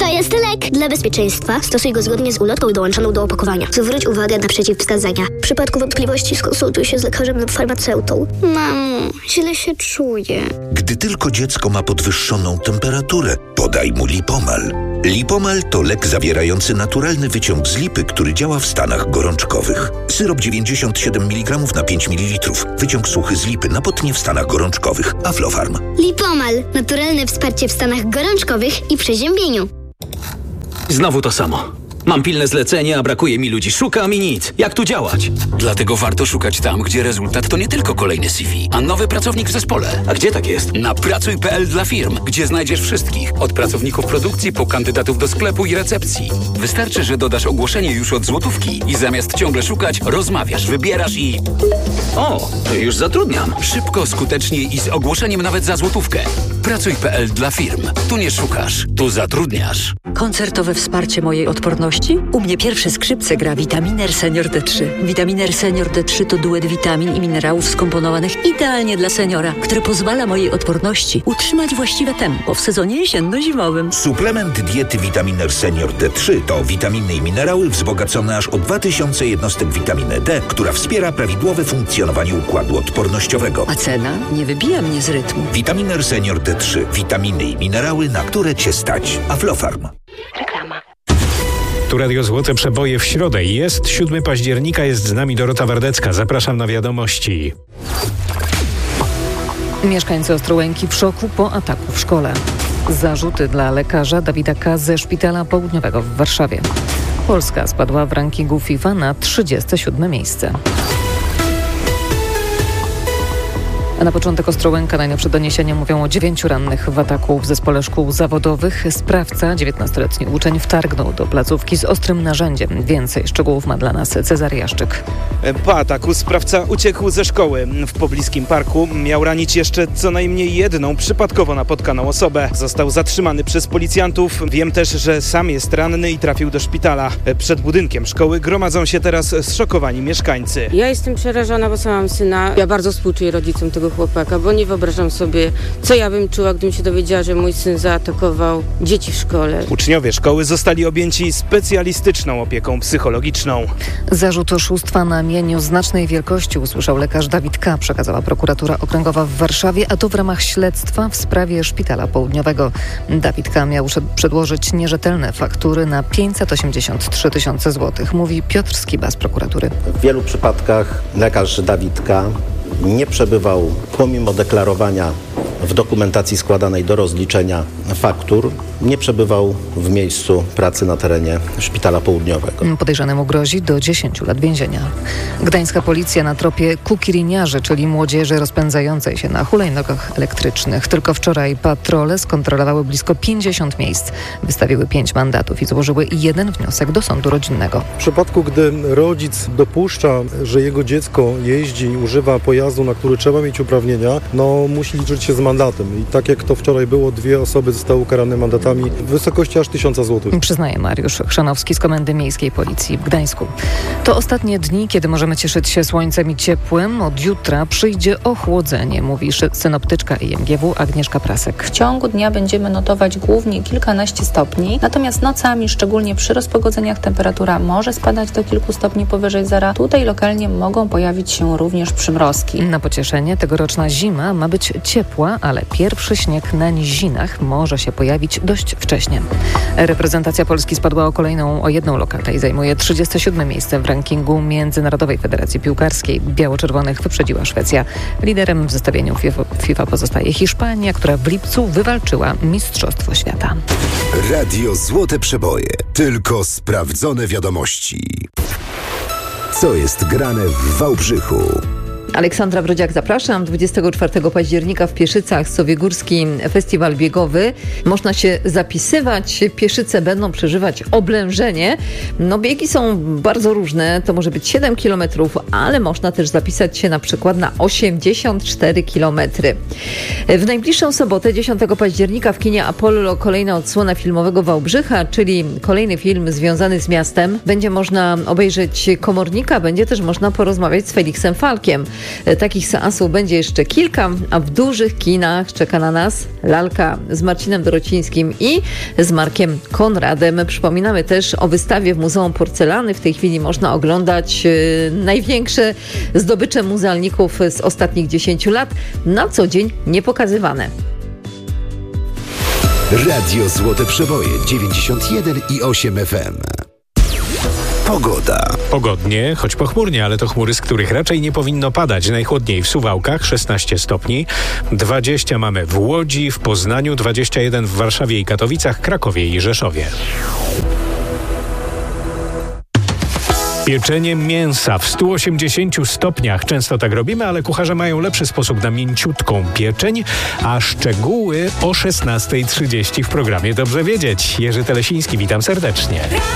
To jest lek. Dla bezpieczeństwa stosuj go zgodnie z ulotką dołączoną do opakowania. Zwróć uwagę na przeciwwskazania. W przypadku wątpliwości skonsultuj się z lekarzem lub farmaceutą. Mamo, źle się czuję. Gdy tylko dziecko ma podwyższoną temperaturę, podaj mu Lipomal. Lipomal to lek zawierający naturalny wyciąg z lipy, który działa w stanach gorączkowych. Syrop 97 mg na 5 ml. Wyciąg suchy z lipy na potnie w stanach gorączkowych. Aflofarm. Lipomal. Naturalne wsparcie w stanach gorączkowych i przeziębieniu. Znowu to samo. Mam pilne zlecenie, a brakuje mi ludzi. Szukam i nic. Jak tu działać? Dlatego warto szukać tam, gdzie rezultat to nie tylko kolejny CV, a nowy pracownik w zespole. A gdzie tak jest? Na pracuj.pl dla firm, gdzie znajdziesz wszystkich. Od pracowników produkcji po kandydatów do sklepu i recepcji. Wystarczy, że dodasz ogłoszenie już od złotówki i zamiast ciągle szukać, rozmawiasz, wybierasz i... O, to już zatrudniam. Szybko, skutecznie i z ogłoszeniem nawet za złotówkę. Pracuj.pl dla firm. Tu nie szukasz, tu zatrudniasz. Koncertowe wsparcie mojej odporności? U mnie pierwsze skrzypce gra Vitaminer Senior D3. Vitaminer Senior D3 to duet witamin i minerałów skomponowanych idealnie dla seniora, który pozwala mojej odporności utrzymać właściwe tempo w sezonie jesienno-zimowym. Suplement diety Vitaminer Senior D3 to witaminy i minerały wzbogacone aż o 2000 jednostek witaminy D, która wspiera prawidłowe funkcjonowanie układu odpornościowego. A cena nie wybija mnie z rytmu. Vitaminer Senior D3. Witaminy i minerały, na które Cię stać. Aflofarm. Reklama. Tu Radio Złote Przeboje w środę. Jest 7 października, jest z nami Dorota Wardecka. Zapraszam na wiadomości. Mieszkańcy Ostrołęki w szoku po ataku w szkole. Zarzuty dla lekarza Dawida K. ze Szpitala Południowego w Warszawie. Polska spadła w rankingu FIFA na 37 miejsce. A na początek Ostrołęka. Najnowsze doniesienia mówią o 9 rannych w ataku w zespole szkół zawodowych. Sprawca, 19-letni uczeń, wtargnął do placówki z ostrym narzędziem. Więcej szczegółów ma dla nas Cezary Jaszczyk. Po ataku sprawca uciekł ze szkoły. W pobliskim parku miał ranić jeszcze co najmniej jedną przypadkowo napotkaną osobę. Został zatrzymany przez policjantów. Wiem też, że sam jest ranny i trafił do szpitala. Przed budynkiem szkoły gromadzą się teraz zszokowani mieszkańcy. Ja jestem przerażona, bo sama mam syna. Ja bardzo współczuję rodzicom tego chłopaka, bo nie wyobrażam sobie, co ja bym czuła, gdybym się dowiedziała, że mój syn zaatakował dzieci w szkole. Uczniowie szkoły zostali objęci specjalistyczną opieką psychologiczną. Zarzut oszustwa na mieniu znacznej wielkości usłyszał lekarz Dawid K., przekazała prokuratura okręgowa w Warszawie, a to w ramach śledztwa w sprawie Szpitala Południowego. Dawid K. miał przedłożyć nierzetelne faktury na 583 tysiące złotych, mówi Piotr Skiba z prokuratury. W wielu przypadkach lekarz Dawid K. nie przebywał, pomimo deklarowania w dokumentacji składanej do rozliczenia faktur, nie przebywał w miejscu pracy na terenie Szpitala Południowego. Podejrzanemu grozi do 10 lat więzienia. Gdańska policja na tropie kukiriniarzy, czyli młodzieży rozpędzającej się na hulajnogach elektrycznych. Tylko wczoraj patrole skontrolowały blisko 50 miejsc. Wystawiły 5 mandatów i złożyły 1 wniosek do sądu rodzinnego. W przypadku, gdy rodzic dopuszcza, że jego dziecko jeździ i używa pojazdu, na który trzeba mieć uprawnienia, musi liczyć się z mandatem. I tak jak to wczoraj było, 2 osoby zostały ukarane mandatami w wysokości aż 1000 zł. Przyznaje Mariusz Chrzanowski z Komendy Miejskiej Policji w Gdańsku. To ostatnie dni, kiedy możemy cieszyć się słońcem i ciepłem. Od jutra przyjdzie ochłodzenie, mówi synoptyczka IMGW Agnieszka Prasek. W ciągu dnia będziemy notować głównie kilkanaście stopni, natomiast nocami, szczególnie przy rozpogodzeniach, temperatura może spadać do kilku stopni powyżej zera. Tutaj lokalnie mogą pojawić się również przymrozki. Na pocieszenie tegoroczna zima ma być ciepła, ale pierwszy śnieg na nizinach może się pojawić dość wcześnie. Reprezentacja Polski spadła o 1 lokatę i zajmuje 37 miejsce w rankingu Międzynarodowej Federacji Piłkarskiej. Biało-czerwonych wyprzedziła Szwecja. Liderem w zestawieniu FIFA pozostaje Hiszpania, która w lipcu wywalczyła Mistrzostwo Świata. Radio Złote Przeboje. Tylko sprawdzone wiadomości. Co jest grane w Wałbrzychu? Aleksandra Brodziak, zapraszam. 24 października w Pieszycach Sowiegórski Festiwal Biegowy. Można się zapisywać. Pieszyce będą przeżywać oblężenie. Biegi są bardzo różne. To może być 7 km, ale można też zapisać się na przykład na 84 km. W najbliższą sobotę, 10 października w kinie Apollo kolejna odsłona filmowego Wałbrzycha, czyli kolejny film związany z miastem. Będzie można obejrzeć Komornika, będzie też można porozmawiać z Feliksem Falkiem. takich seansów będzie jeszcze kilka, a w dużych kinach czeka na nas Lalka z Marcinem Dorocińskim i z Markiem Konradem. Przypominamy też o wystawie w Muzeum Porcelany. W tej chwili można oglądać największe zdobycze muzealników z ostatnich 10 lat, na co dzień niepokazywane. Radio Złote Przeboje 91,8 FM. Pogoda. Pogodnie, choć pochmurnie, ale to chmury, z których raczej nie powinno padać. Najchłodniej w Suwałkach 16 stopni, 20 mamy w Łodzi, w Poznaniu, 21 w Warszawie i Katowicach, Krakowie i Rzeszowie. Pieczenie mięsa w 180 stopniach. Często tak robimy, ale kucharze mają lepszy sposób na mięciutką pieczeń, a szczegóły o 16:30 w programie Dobrze Wiedzieć. Jerzy Telesiński, witam serdecznie.